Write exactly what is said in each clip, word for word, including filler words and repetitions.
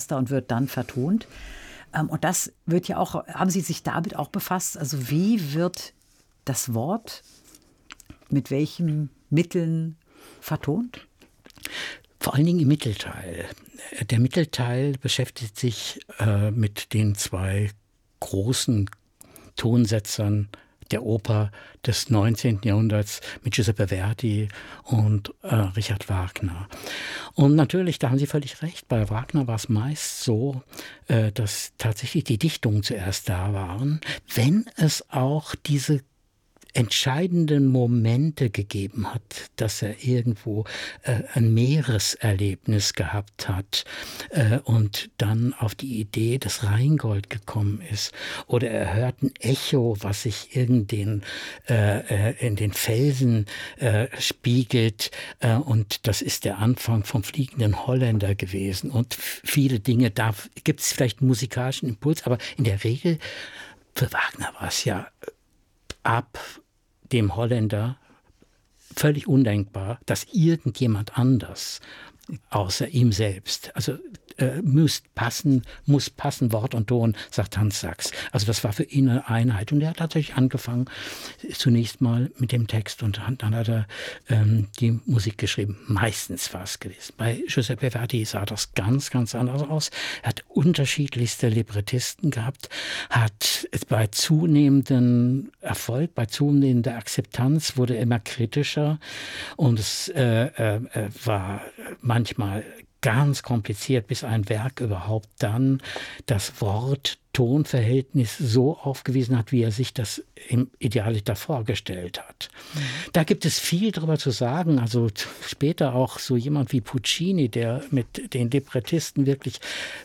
Orchester und wird dann vertont. Ähm, und das wird ja auch, haben Sie sich damit auch befasst? Also wie wird das Wort mit welchen Mitteln vertont? Vor allen Dingen im Mittelteil. Der Mittelteil beschäftigt sich äh, mit den zwei großen Tonsetzern der Oper des neunzehnten Jahrhunderts mit Giuseppe Verdi und äh, Richard Wagner. Und natürlich, da haben Sie völlig recht, bei Wagner war es meist so, äh, dass tatsächlich die Dichtungen zuerst da waren, wenn es auch diese entscheidenden Momente gegeben hat, dass er irgendwo äh, ein Meereserlebnis gehabt hat äh, und dann auf die Idee des Rheingold gekommen ist. Oder er hört ein Echo, was sich in den, äh, in den Felsen äh, spiegelt äh, und das ist der Anfang vom Fliegenden Holländer gewesen. Und viele Dinge, da gibt es vielleicht einen musikalischen Impuls, aber in der Regel, für Wagner war es ja ab dem Holländer völlig undenkbar, dass irgendjemand anders außer ihm selbst, also äh, muss passen, muss passen, Wort und Ton, sagt Hans Sachs. Also das war für ihn eine Einheit. Und er hat natürlich angefangen, zunächst mal mit dem Text und dann hat er ähm, die Musik geschrieben. Meistens war es gewesen. Bei Giuseppe Verdi sah das ganz, ganz anders aus. Er hat unterschiedlichste Librettisten gehabt, hat bei zunehmendem Erfolg, bei zunehmender Akzeptanz wurde er immer kritischer und es äh, äh, war manchmal ganz kompliziert, bis ein Werk überhaupt dann das Wort-Ton-Verhältnis so aufgewiesen hat, wie er sich das im Idealiter vorgestellt hat. Mhm. Da gibt es viel drüber zu sagen. Also später auch so jemand wie Puccini, der mit den Librettisten wirklich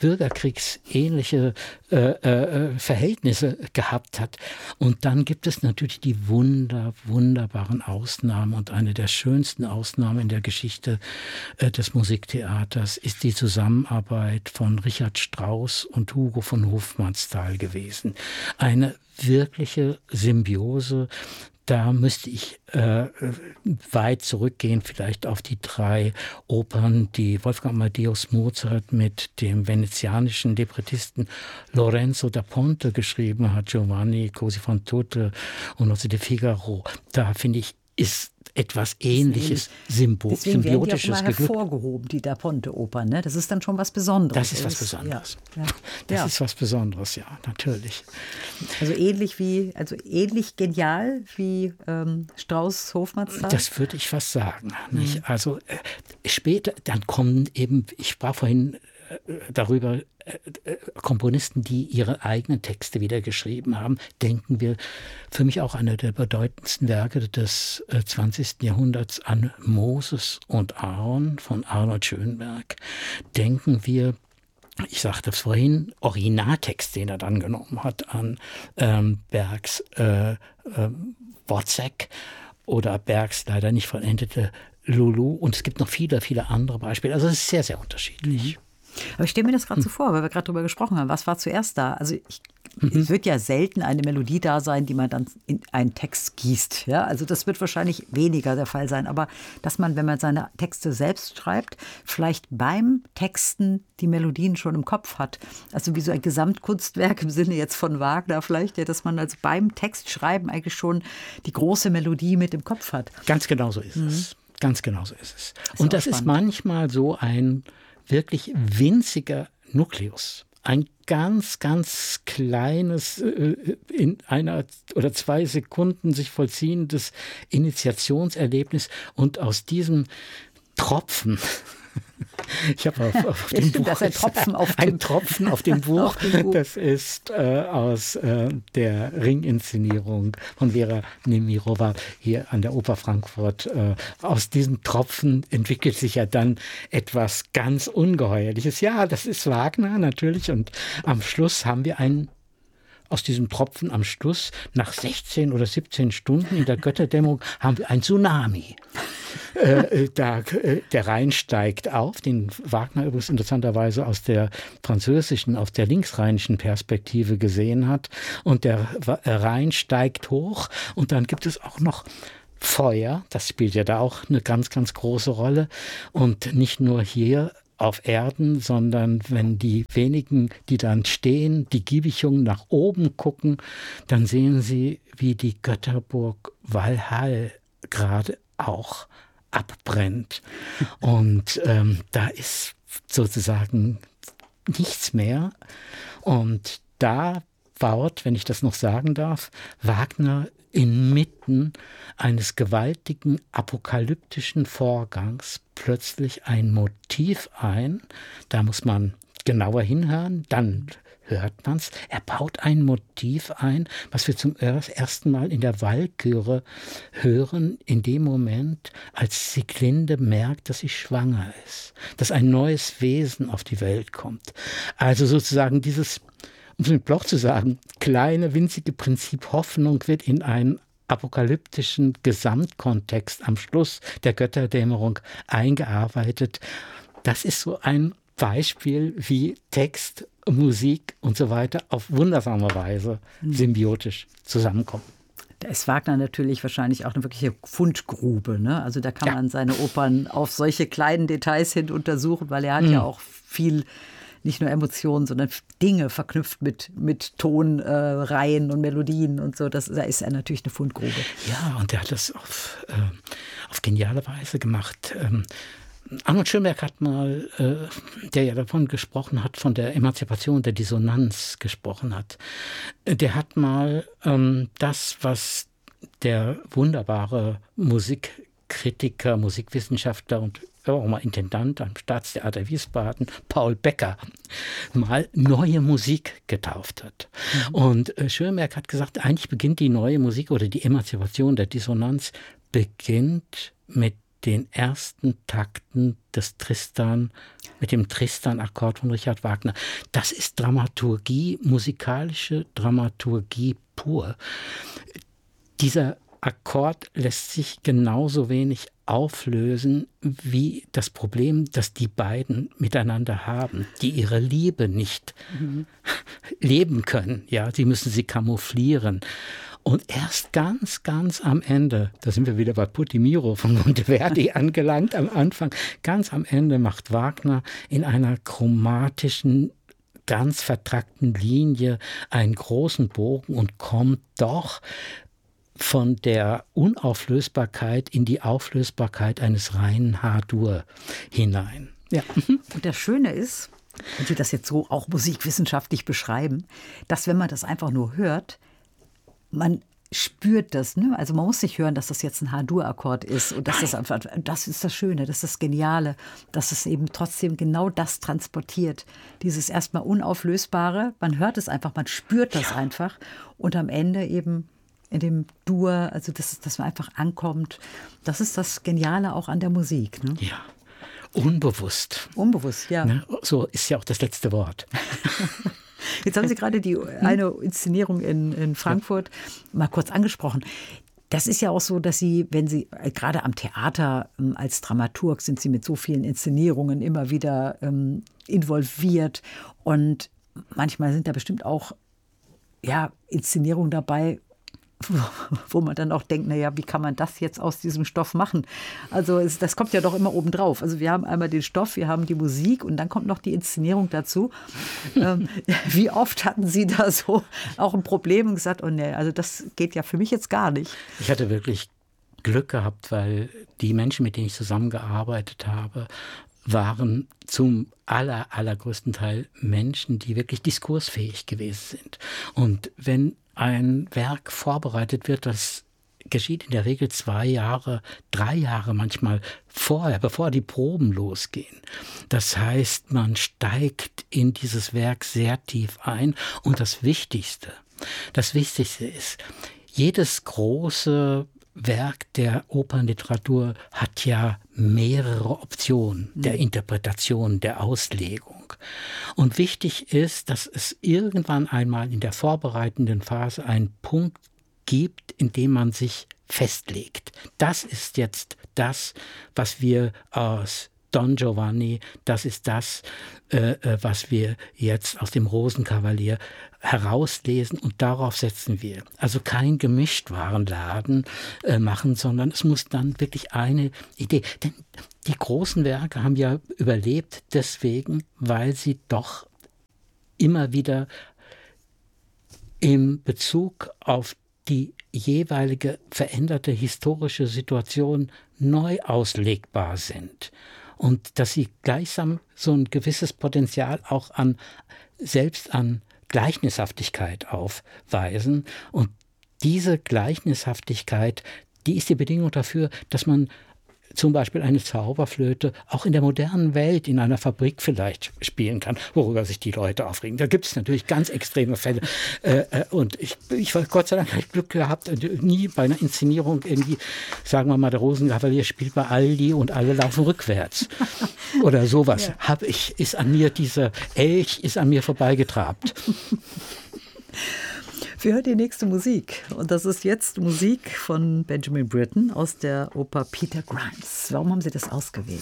bürgerkriegsähnliche äh, äh, Verhältnisse gehabt hat. Und dann gibt es natürlich die wunder, wunderbaren Ausnahmen. Und eine der schönsten Ausnahmen in der Geschichte äh, des Musiktheaters ist die Zusammenarbeit von Richard Strauss und Hugo von Hofmannsthal gewesen. Eine wirkliche Symbiose. Da müsste ich äh, weit zurückgehen, vielleicht auf die drei Opern, die Wolfgang Amadeus Mozart mit dem venezianischen Librettisten Lorenzo da Ponte geschrieben hat, Giovanni Cosi fan tutte und Nozze di Figaro. Da finde ich, ist etwas Ähnliches, Symbo- Deswegen symbiotisches werden die auch mal hervorgehoben, die Da Ponte-Opern. Ne? Das ist dann schon was Besonderes. Das ist was Besonderes. Ja. Ja. Das ja. ist was Besonderes, ja, natürlich. Also ähnlich wie, also ähnlich genial wie ähm, Strauss Hofmannsthal? Das würde ich fast sagen. Nicht? Mhm. Also äh, später, dann kommen eben, ich sprach vorhin äh, darüber, Komponisten, die ihre eigenen Texte wieder geschrieben haben, denken wir für mich auch einer der bedeutendsten Werke des zwanzigsten Jahrhunderts an Moses und Aaron von Arnold Schönberg. Denken wir, ich sagte es vorhin, Originaltext, den er dann genommen hat, an ähm, Bergs äh, äh, Wozzeck oder Bergs leider nicht vollendete Lulu. Und es gibt noch viele, viele andere Beispiele. Also es ist sehr, sehr unterschiedlich. Mhm. Aber ich stelle mir das gerade so vor, weil wir gerade darüber gesprochen haben. Was war zuerst da? Also ich, mhm. es wird ja selten eine Melodie da sein, die man dann in einen Text gießt. Ja? Also das wird wahrscheinlich weniger der Fall sein. Aber dass man, wenn man seine Texte selbst schreibt, vielleicht beim Texten die Melodien schon im Kopf hat. Also wie so ein Gesamtkunstwerk im Sinne jetzt von Wagner vielleicht, ja, dass man also beim Textschreiben eigentlich schon die große Melodie mit im Kopf hat. Ganz genau so ist mhm. es. Ganz genau so ist es. Ist Und das spannend. Ist manchmal so ein wirklich winziger Nukleus. Ein ganz, ganz kleines, äh, in einer oder zwei Sekunden sich vollziehendes Initiationserlebnis. Und aus diesem Tropfen, ich habe auf, auf dem Buch das ist ein Tropfen auf ein dem, Tropfen auf dem Buch. Auf dem Buch. Das ist äh, aus äh, der Ringinszenierung von Vera Nemirova hier an der Oper Frankfurt. Äh, aus diesem Tropfen entwickelt sich ja dann etwas ganz Ungeheuerliches. Ja, das ist Wagner natürlich. Und am Schluss haben wir einen aus diesem Tropfen am Schluss, nach sechzehn oder siebzehn Stunden in der Götterdämmerung, haben wir ein Tsunami. äh, da, äh, der Rhein steigt auf, den Wagner übrigens interessanterweise aus der französischen, aus der linksrheinischen Perspektive gesehen hat. Und der Rhein steigt hoch und dann gibt es auch noch Feuer, das spielt ja da auch eine ganz, ganz große Rolle. Und nicht nur hier auf Erden, sondern wenn die wenigen, die dann stehen, die Giebichungen nach oben gucken, dann sehen sie, wie die Götterburg Walhall gerade auch abbrennt. Und ähm, da ist sozusagen nichts mehr. Und da baut, wenn ich das noch sagen darf, Wagner inmitten eines gewaltigen apokalyptischen Vorgangs plötzlich ein Motiv ein. Da muss man genauer hinhören, dann hört man es. Er baut ein Motiv ein, was wir zum ersten Mal in der Walküre hören, in dem Moment, als Sieglinde merkt, dass sie schwanger ist, dass ein neues Wesen auf die Welt kommt. Also sozusagen dieses, um es mit Bloch zu sagen, kleine, winzige Prinzip Hoffnung wird in einen apokalyptischen Gesamtkontext am Schluss der Götterdämmerung eingearbeitet. Das ist so ein Beispiel, wie Text, Musik und so weiter auf wundersame Weise symbiotisch zusammenkommen. Da ist Wagner natürlich wahrscheinlich auch eine wirkliche Fundgrube, ne? Also da kann ja. man seine Opern auf solche kleinen Details hin untersuchen, weil er hat mhm. ja auch viel, nicht nur Emotionen, sondern Dinge verknüpft mit, mit Tonreihen äh, und Melodien und so. Das, da ist er natürlich eine Fundgrube. Ja, und er hat das auf, äh, auf geniale Weise gemacht. Ähm, Arnold Schönberg hat mal, äh, der ja davon gesprochen hat, von der Emanzipation der Dissonanz gesprochen hat, der hat mal ähm, das, was der wunderbare Musikkritiker, Musikwissenschaftler und auch mal Intendant am Staatstheater Wiesbaden, Paul Becker, mal neue Musik getauft hat. Mhm. Und äh, Schönberg hat gesagt, eigentlich beginnt die neue Musik oder die Emanzipation der Dissonanz beginnt mit den ersten Takten des Tristan, mit dem Tristan-Akkord von Richard Wagner. Das ist Dramaturgie, musikalische Dramaturgie pur. Dieser Akkord lässt sich genauso wenig auflösen wie das Problem, das die beiden miteinander haben, die ihre Liebe nicht mhm. leben können. Ja, sie müssen sie kamouflieren. Und erst ganz, ganz am Ende, da sind wir wieder bei Putti Miro von Monteverdi angelangt, am Anfang, ganz am Ende macht Wagner in einer chromatischen, ganz vertrackten Linie einen großen Bogen und kommt doch von der Unauflösbarkeit in die Auflösbarkeit eines reinen H-Dur hinein. Ja. Und das Schöne ist, wenn Sie das jetzt so auch musikwissenschaftlich beschreiben, dass wenn man das einfach nur hört, man spürt das, ne? Also man muss nicht hören, dass das jetzt ein H-Dur-Akkord ist. Und das ist einfach, das ist das Schöne, das ist das Geniale, dass es eben trotzdem genau das transportiert. Dieses erstmal Unauflösbare, man hört es einfach, man spürt das ja. einfach. Und am Ende eben in dem Dur, also das, dass man einfach ankommt. Das ist das Geniale auch an der Musik. Ne? Ja, unbewusst. Unbewusst, ja. Ne? So ist ja auch das letzte Wort. Jetzt haben Sie gerade die eine Inszenierung in, in Frankfurt mal kurz angesprochen. Das ist ja auch so, dass Sie, wenn Sie, gerade am Theater als Dramaturg, sind Sie mit so vielen Inszenierungen immer wieder ähm, involviert. Und manchmal sind da bestimmt auch ja, Inszenierungen dabei, wo man dann auch denkt, naja, wie kann man das jetzt aus diesem Stoff machen? Also es, das kommt ja doch immer oben drauf. Also wir haben einmal den Stoff, wir haben die Musik und dann kommt noch die Inszenierung dazu. ähm, wie oft hatten Sie da so auch ein Problem und gesagt, oh nee, also das geht ja für mich jetzt gar nicht. Ich hatte wirklich Glück gehabt, weil die Menschen, mit denen ich zusammengearbeitet habe, waren zum aller, allergrößten Teil Menschen, die wirklich diskursfähig gewesen sind. Und wenn ein Werk vorbereitet wird, das geschieht in der Regel zwei Jahre, drei Jahre manchmal vorher, bevor die Proben losgehen. Das heißt, man steigt in dieses Werk sehr tief ein. Und das Wichtigste, das Wichtigste ist, jedes große Werk der Opernliteratur hat ja mehrere Optionen der Interpretation, der Auslegung. Und wichtig ist, dass es irgendwann einmal in der vorbereitenden Phase einen Punkt gibt, in dem man sich festlegt. Das ist jetzt das, was wir aus Don Giovanni, das ist das, äh, was wir jetzt aus dem Rosenkavalier herauslesen und darauf setzen wir. Also kein Gemischtwarenladen äh, machen, sondern es muss dann wirklich eine Idee. Denn die großen Werke haben ja überlebt deswegen, weil sie doch immer wieder im Bezug auf die jeweilige veränderte historische Situation neu auslegbar sind. Und dass sie gleichsam so ein gewisses Potenzial auch an, selbst an Gleichnishaftigkeit aufweisen. Und diese Gleichnishaftigkeit, die ist die Bedingung dafür, dass man zum Beispiel eine Zauberflöte auch in der modernen Welt, in einer Fabrik vielleicht spielen kann, worüber sich die Leute aufregen. Da gibt es natürlich ganz extreme Fälle. Äh, und ich, ich war Gott sei Dank hab ich Glück gehabt, nie bei einer Inszenierung irgendwie, sagen wir mal, der Rosenkavalier spielt bei Aldi und alle laufen rückwärts. Oder sowas. Ja. Hab ich, ist an mir, dieser Elch ist an mir vorbeigetrabt. Wir hören die nächste Musik und das ist jetzt Musik von Benjamin Britten aus der Oper Peter Grimes. Warum haben Sie das ausgewählt?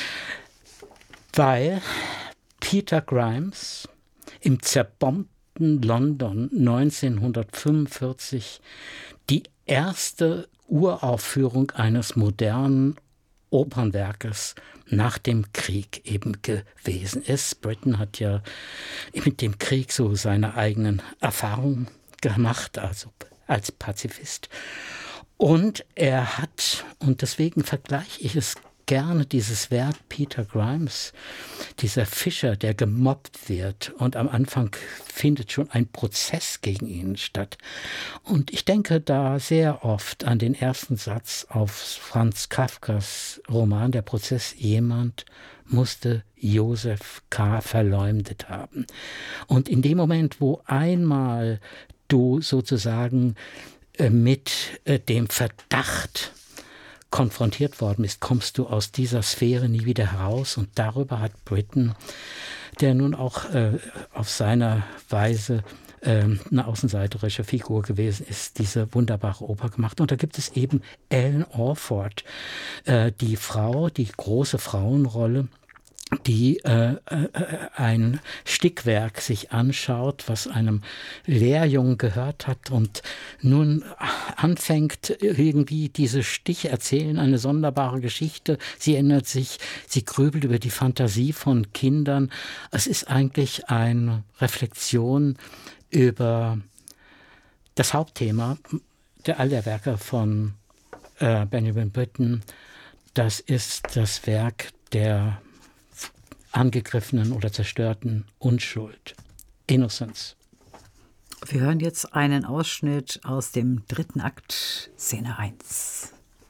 Weil Peter Grimes im zerbombten London neunzehnhundertfünfundvierzig die erste Uraufführung eines modernen Opernwerkes nach dem Krieg eben gewesen ist. Britten hat ja mit dem Krieg so seine eigenen Erfahrungen gemacht, also als Pazifist. Und er hat, und deswegen vergleiche ich es gerne, dieses Werk Peter Grimes, dieser Fischer, der gemobbt wird und am Anfang findet schon ein Prozess gegen ihn statt. Und ich denke da sehr oft an den ersten Satz auf Franz Kafkas Roman Der Prozess. Jemand musste Josef K. verleumdet haben. Und in dem Moment, wo einmal du sozusagen äh, mit äh, dem Verdacht konfrontiert worden bist, kommst du aus dieser Sphäre nie wieder heraus. Und darüber hat Britten, der nun auch äh, auf seiner Weise äh, eine außenseiterische Figur gewesen ist, diese wunderbare Oper gemacht. Und da gibt es eben Ellen Orford, äh, die Frau, die große Frauenrolle, die äh, äh, ein Stickwerk sich anschaut, was einem Lehrjungen gehört hat und nun anfängt irgendwie diese Stiche erzählen, eine sonderbare Geschichte. Sie erinnert sich, sie grübelt über die Fantasie von Kindern. Es ist eigentlich eine Reflexion über das Hauptthema der all der Werke von äh, Benjamin Britten. Das ist das Werk der angegriffenen oder zerstörten Unschuld. Innocence. Wir hören jetzt einen Ausschnitt aus dem dritten Akt, Szene eins.